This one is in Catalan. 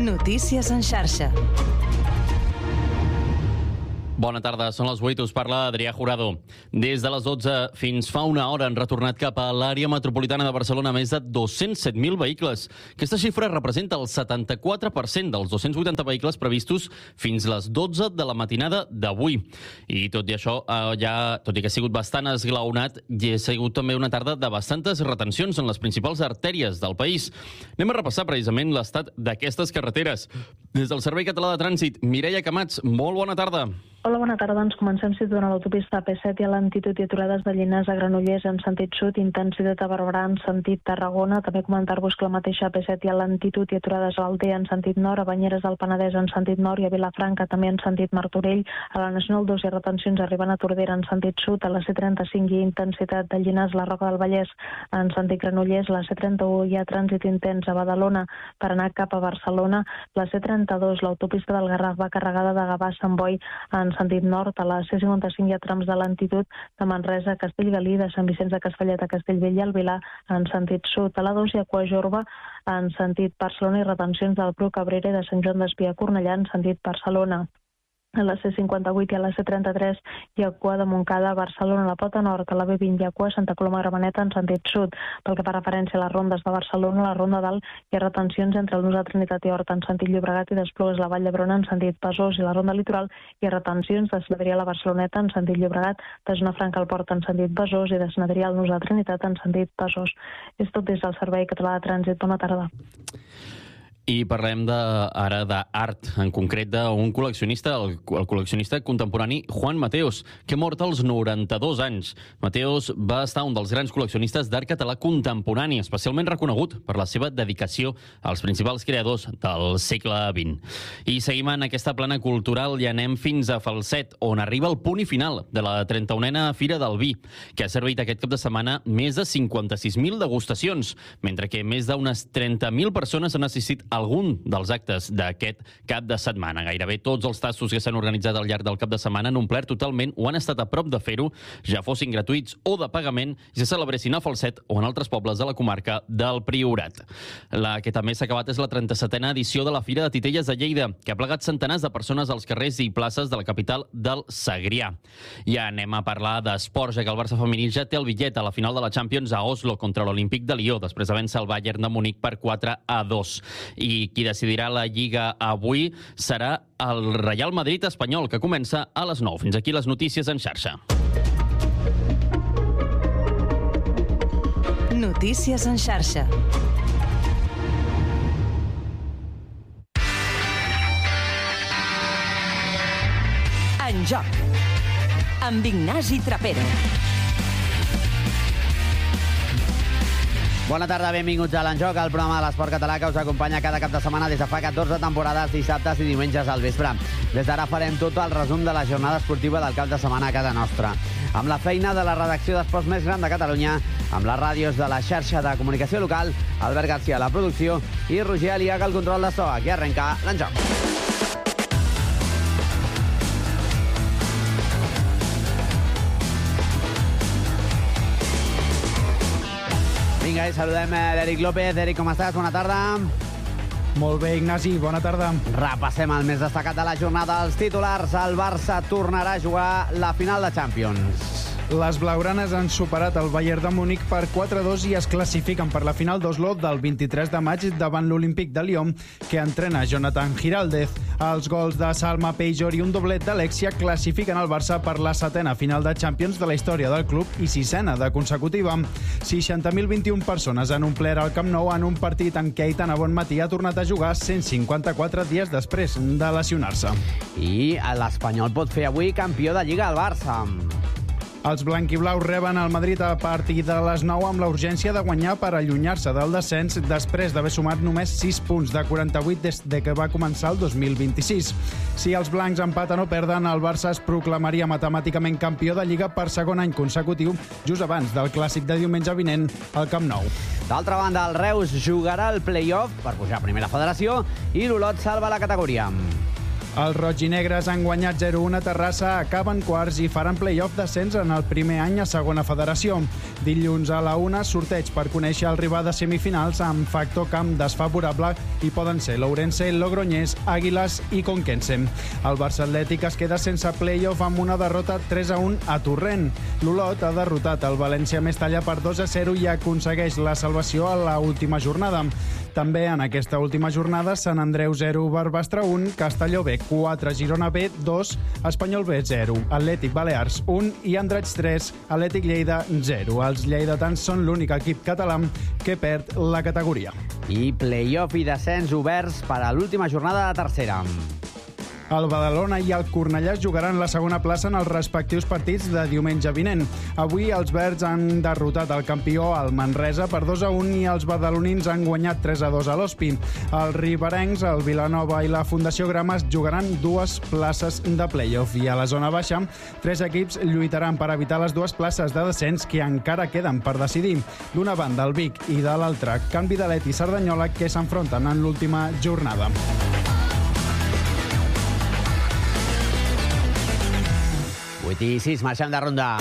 Notícies en xarxa. Bona tarda, són les 8, us parla Adrià Jurado. Des de les 12 fins fa una hora han retornat cap a l'àrea metropolitana de Barcelona més de 207.000 vehicles. Aquesta xifra representa el 74% dels 280 vehicles previstos fins les 12 de la matinada d'avui. I tot i això, tot i que ha sigut bastant esglaonat, hi ha sigut també una tarda de bastantes retencions en les principals artèries del país. Anem a repassar precisament l'estat d'aquestes carreteres. Des del Servei Català de Trànsit, Mireia Camats, molt bona tarda. Hola, bona tarda. Ens comencem situant a l'autopista AP7 i a lentitud i aturades de Llinars a Granollers en sentit sud, intensitat a Barberà en sentit Tarragona. També comentar-vos que la mateixa AP7 i a lentitud i aturades a l'Aldea en sentit nord, a Banyeres del Penedès en sentit nord i a Vilafranca també en sentit Martorell. A la Nacional 2 hi ha retencions arribant a Tordera en sentit sud, a la C35 hi ha intensitat de Llinars, la Roca del Vallès en sentit Granollers, la C31 hi ha trànsit intens a Badalona per anar cap a Barcelona, la C32, l'autopista del Garraf va carregada de Gavà a Sant Boi en sentit nord, a la C55 hi ha trams de lentitud de Manresa a Castellgalí, de Sant Vicenç de Castellet a Castellvell i al Vilar en sentit sud. A la 2 hi ha cua Jorba en sentit Barcelona i retencions del Bruc Cabrera i de Sant Joan d'Espí a Cornellà en sentit Barcelona. A la C58 i a la C33 hi ha cua de Montcada a Barcelona, a la Pota Nord, a la B20 hi ha cua a Santa Coloma Gramenet en sentit sud. Pel que fa referència a les rondes de Barcelona, a la Ronda Dalt hi ha retencions entre el Nus de Trinitat i Horta en sentit Llobregat i d'Esplugues la Vall d'Hebron en sentit Besòs, i la Ronda Litoral hi ha retencions de Snaderia a la Barceloneta en sentit Llobregat, de Zona Franca al Port en sentit Besòs i de Snaderia al Nus de Trinitat en sentit Besòs. És tot des del Servei Català de Trànsit. Bona tarda. I parlem ara d'art, en concret d'un col·leccionista, el col·leccionista contemporani Juan Mateos, que ha mort als 92 anys. Mateos va estar un dels grans col·leccionistes d'art català contemporani, especialment reconegut per la seva dedicació als principals creadors del segle XX. I seguim en aquesta plana cultural i anem fins a Falset, on arriba el punt i final de la 31a Fira del Vi, que ha servit aquest cap de setmana més de 56.000 degustacions, mentre que més d'unes 30.000 persones han assistit algun dels actes d'aquest cap de setmana. Gairebé tots els tastos que s'han organitzat al llarg del cap de setmana han omplert totalment o han estat a prop de fer-ho, ja fossin gratuïts o de pagament, i se celebressin a Falset o en altres pobles de la comarca del Priorat. La que també s'ha acabat és la 37a edició de la Fira de Titelles de Lleida, que ha plegat centenars de persones als carrers i places de la capital del Segrià. Ja anem a parlar d'esports, ja que el Barça femení ja té el bitllet a la final de la Champions a Oslo contra l'Olímpic de Lió, després de vèncer el Bayern de Munic per 4-2. I qui decidirà la Lliga avui serà el Real Madrid espanyol, que comença a les 9. Fins aquí les notícies en xarxa. Notícies en xarxa. En joc. Amb Ignasi Trapero. Bona tarda, benvinguts a l'Enjoc, el programa de l'esport català que us acompanya cada cap de setmana des de fa 14 temporades, dissabtes i diumenges al vespre. Des d'ara farem tot el resum de la jornada esportiva del cap de setmana a casa nostra. Amb la feina de la redacció d'esports més gran de Catalunya, amb les ràdios de la xarxa de comunicació local, Albert García a la producció i Roger Aliaga al control de so. Aquí arrenca l'Enjoc. Vinga, i saludem l'Eric López. Eric, com estàs? Bona tarda. Molt bé, Ignasi, bona tarda. Repassem el més destacat de la jornada. Els titulars: el Barça tornarà a jugar la final de Champions. Les blaugranes han superat el Bayern de Múnich per 4-2 i es classifiquen per la final d'Oslo del 23 de maig davant l'Olímpic de Lyon, que entrena Jonathan Giraldez. Els gols de Salma Pejor i un doblet d'Alexia classifiquen el Barça per la 7a final de Champions de la història del club i 6a de consecutiva. 60.021 persones han omplert el Camp Nou en un partit en què Aitana Bonmatí ha tornat a jugar 154 dies després de lesionar-se. I l'Espanyol pot fer avui campió de Lliga al Barça. Els blanquiblaus reben el Madrid a partir de les 9 amb la urgència de guanyar per allunyar-se del descens després d'haver sumat només 6 punts de 48 des que va començar el 2026. Si els blancs empaten o perden, el Barça es proclamaria matemàticament campió de Lliga per segon any consecutiu, just abans del clàssic de diumenge vinent al Camp Nou. D'altra banda, el Reus jugarà el play-off per pujar a primera federació i l'Olot salva la categoria. Els rojinegres han guanyat 0-1 a Terrassa, acaben quarts i faran play-off d'ascens en el primer any a segona federació. Dilluns a la 1, sorteig per conèixer el rival de semifinals amb factor camp desfavorable i poden ser l'Ourense, Logroñés, Àguiles i Conquense. El Barça Atlètic es queda sense play-off amb una derrota 3-1 a Torrent. L'Olot ha derrotat el València Mestalla per 2-0 i aconsegueix la salvació a la última jornada. També en aquesta última jornada, Sant Andreu 0, Barbastre 1, Castelló B 4, Girona B 2, Espanyol B 0, Atlètic Balears 1 i Andratx 3, Atlètic Lleida 0. Els lleidatans són l'únic equip català que perd la categoria. I play-off i descens oberts per a l'última jornada de tercera. El Badalona i el Cornellà jugaran la segona plaça en els respectius partits de diumenge vinent. Avui els verds han derrotat el campió al Manresa per 2-1 i els badalonins han guanyat 3-2 a l'Hospi. Els riberencs, el Vilanova i la Fundació Grames jugaran 2 places de play-off i a la zona baixa 3 equips lluitaran per evitar les 2 places de descens que encara queden per decidir. D'una banda el Vic i de l'altra Can Vidalet i Cerdanyola que s'enfronten en l'última jornada. 8 i 6, marxem de ronda.